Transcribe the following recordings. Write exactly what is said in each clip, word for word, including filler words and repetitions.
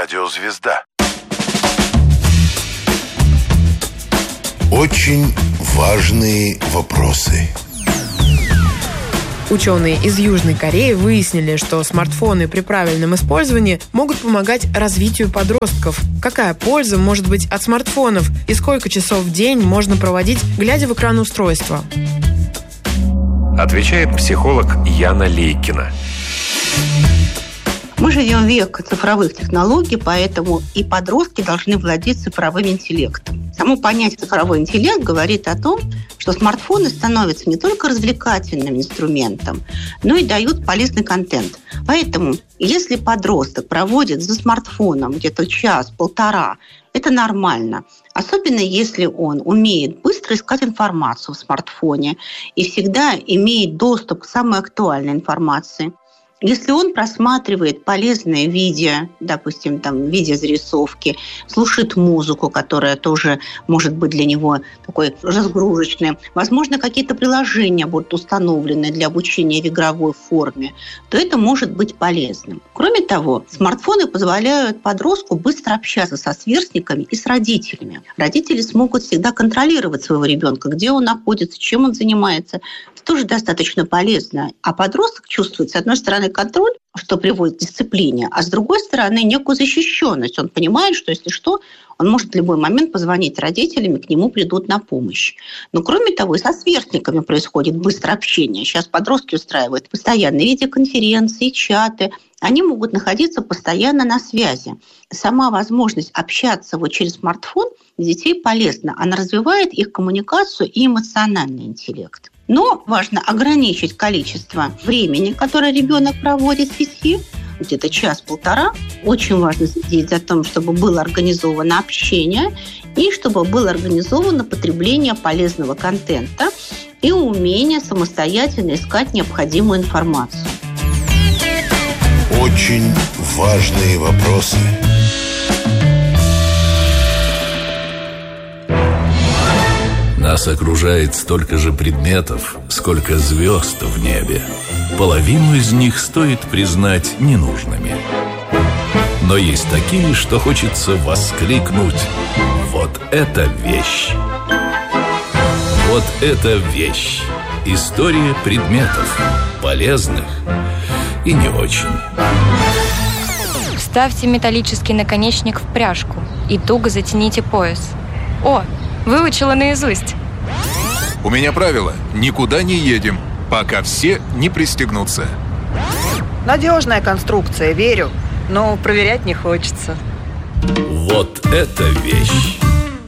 Радиозвезда. Очень важные вопросы. Ученые из Южной Кореи выяснили, что смартфоны при правильном использовании могут помогать развитию подростков. Какая польза может быть от смартфонов и сколько часов в день можно проводить, глядя в экран устройства? Отвечает психолог Яна Лейкина. Мы живем в век цифровых технологий, поэтому и подростки должны владеть цифровым интеллектом. Само понятие цифровой интеллект говорит о том, что смартфоны становятся не только развлекательным инструментом, но и дают полезный контент. Поэтому, если подросток проводит за смартфоном где-то час-полтора, это нормально. Особенно если он умеет быстро искать информацию в смартфоне и всегда имеет доступ к самой актуальной информации. Если он просматривает полезные видео, допустим, там, видеозарисовки, слушает музыку, которая тоже может быть для него такой разгрузочной, возможно, какие-то приложения будут установлены для обучения в игровой форме, то это может быть полезным. Кроме того, смартфоны позволяют подростку быстро общаться со сверстниками и с родителями. Родители смогут всегда контролировать своего ребенка, где он находится, чем он занимается. Это тоже достаточно полезно. А подросток чувствует, с одной стороны, контроль, что приводит к дисциплине, а с другой стороны, некую защищенность. Он понимает, что если что, он может в любой момент позвонить родителям, и к нему придут на помощь. Но кроме того, и со сверстниками происходит быстрое общение. Сейчас подростки устраивают постоянные видеоконференции, чаты. Они могут находиться постоянно на связи. Сама возможность общаться вот через смартфон для детей полезна. Она развивает их коммуникацию и эмоциональный интеллект. Но важно ограничить количество времени, которое ребенок проводит в сети, где-то час-полтора. Очень важно следить за тем, чтобы было организовано общение и чтобы было организовано потребление полезного контента и умение самостоятельно искать необходимую информацию. Очень важные вопросы. Нас окружает столько же предметов, сколько звезд в небе. Половину из них стоит признать ненужными. Но есть такие, что хочется воскликнуть: вот это вещь! Вот это вещь! История предметов, полезных и не очень. Вставьте металлический наконечник в пряжку и туго затяните пояс. О, выучила наизусть. У меня правило: никуда не едем, пока все не пристегнутся. Надежная конструкция, верю, но проверять не хочется. Вот это вещь!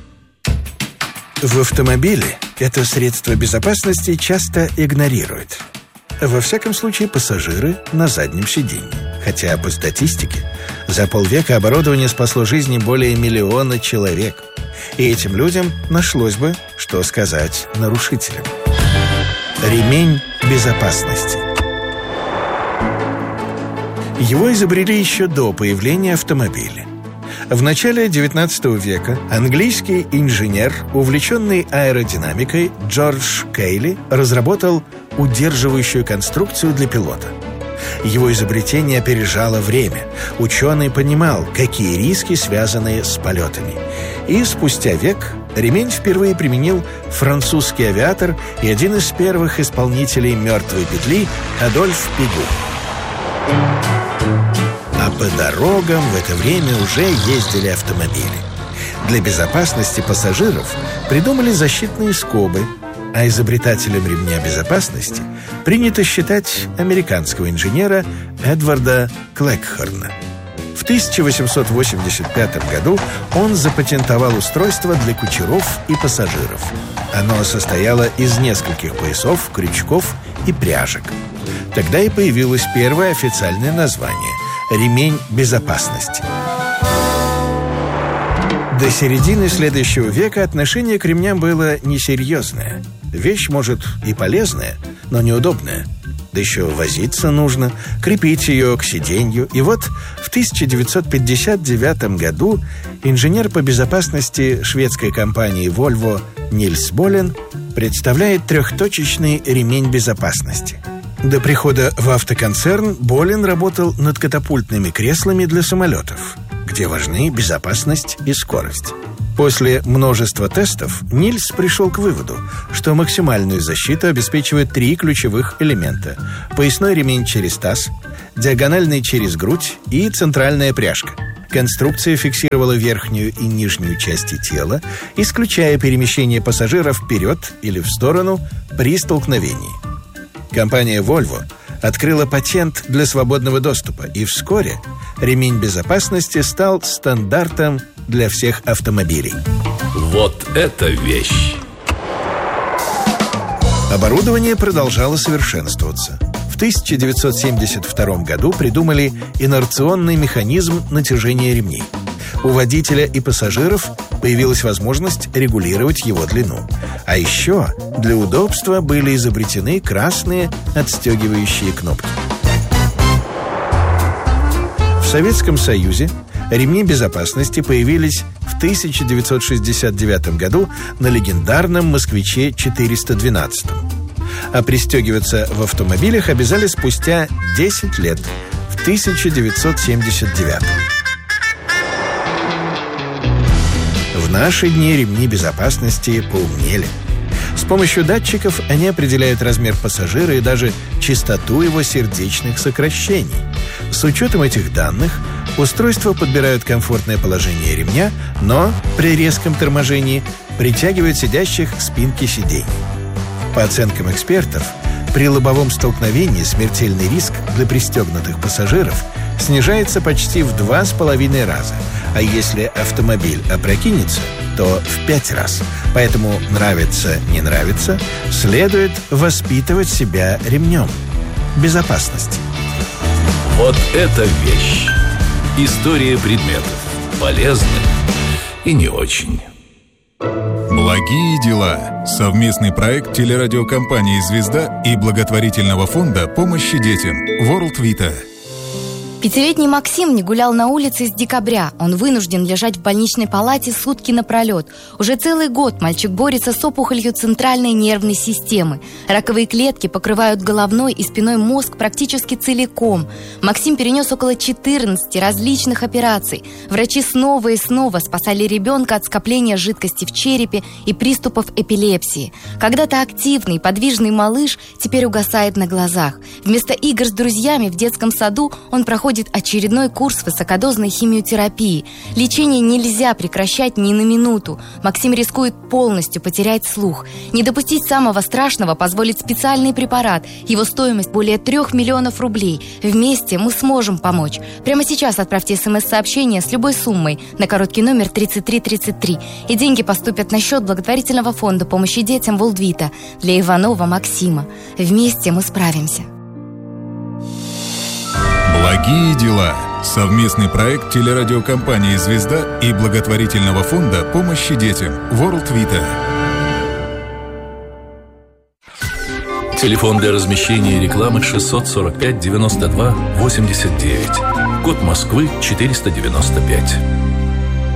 В автомобиле это средство безопасности часто игнорируют. Во всяком случае, пассажиры на заднем сиденье. Хотя, по статистике, за полвека оборудование спасло жизни более миллиона человек. И этим людям нашлось бы, что сказать нарушителям. Ремень безопасности. Его изобрели еще до появления автомобиля. В начале девятнадцатого века английский инженер, увлеченный аэродинамикой, Джордж Кейли разработал удерживающую конструкцию для пилота. Его изобретение опережало время. Ученый понимал, какие риски связаны с полетами. И спустя век ремень впервые применил французский авиатор и один из первых исполнителей «Мертвой петли» Адольф Пигу. А по дорогам в это время уже ездили автомобили. Для безопасности пассажиров придумали защитные скобы, а изобретателем ремня безопасности принято считать американского инженера Эдварда Клэкхорна. В тысяча восемьсот восемьдесят пятом году он запатентовал устройство для кучеров и пассажиров. Оно состояло из нескольких поясов, крючков и пряжек. Тогда и появилось первое официальное название – ремень безопасности. До середины следующего века отношение к ремням было несерьезное. Вещь, может, и полезная, но неудобная. Да еще возиться нужно, крепить ее к сиденью. И вот в тысяча девятьсот пятьдесят девятом году инженер по безопасности шведской компании Volvo Нильс Болен представляет трехточечный ремень безопасности. До прихода в автоконцерн Болен работал над катапультными креслами для самолетов. К где важны безопасность и скорость. После множества тестов Нильс пришел к выводу, что максимальную защиту обеспечивают три ключевых элемента: поясной ремень через таз, диагональный через грудь и центральная пряжка. Конструкция фиксировала верхнюю и нижнюю части тела, исключая перемещение пассажира вперед или в сторону при столкновении. Компания Volvo открыла патент для свободного доступа, и вскоре ремень безопасности стал стандартом для всех автомобилей. Вот это вещь! Оборудование продолжало совершенствоваться. В тысяча девятьсот семьдесят втором году придумали инерционный механизм натяжения ремней. У водителя и пассажиров появилась возможность регулировать его длину. А еще для удобства были изобретены красные отстегивающие кнопки. В Советском Союзе ремни безопасности появились в тысяча девятьсот шестьдесят девятом году на легендарном «Москвиче четыреста двенадцать». А пристегиваться в автомобилях обязали спустя десять лет, в тысяча девятьсот семьдесят девятом. В наши дни ремни безопасности поумнели. С помощью датчиков они определяют размер пассажира и даже частоту его сердечных сокращений. С учетом этих данных устройства подбирают комфортное положение ремня, но при резком торможении притягивают сидящих к спинке сидений. По оценкам экспертов, при лобовом столкновении смертельный риск для пристегнутых пассажиров снижается почти в два с половиной раза, а если автомобиль опрокинется, то в пять раз. Поэтому нравится, не нравится, следует воспитывать себя ремнем безопасности. Вот это вещь! История предметов. Полезных и не очень. Благие дела. Совместный проект телерадиокомпании «Звезда» и благотворительного фонда помощи детям World Vita. Пятилетний Максим не гулял на улице с декабря. Он вынужден лежать в больничной палате сутки напролет. Уже целый год мальчик борется с опухолью центральной нервной системы. Раковые клетки покрывают головной и спиной мозг практически целиком. Максим перенес около четырнадцати различных операций. Врачи снова и снова спасали ребенка от скопления жидкости в черепе и приступов эпилепсии. Когда-то активный, подвижный малыш теперь угасает на глазах. Вместо игр с друзьями в детском саду он проходит очередной курс высокодозной химиотерапии. Лечение нельзя прекращать ни на минуту. Максим рискует полностью потерять слух. Не допустить самого страшного позволит специальный препарат. Его стоимость более трех миллионов рублей. Вместе мы сможем помочь. Прямо сейчас отправьте смс-сообщение с любой суммой на короткий номер тридцать три тридцать три. И деньги поступят на счет благотворительного фонда помощи детям World Vita для Иванова Максима. Вместе мы справимся. Благие дела. Совместный проект телерадиокомпании «Звезда» и благотворительного фонда помощи детям World Vita. Телефон для размещения рекламы шестьсот сорок пять девяносто два восемьдесят девять. Код Москвы четыреста девяносто пять.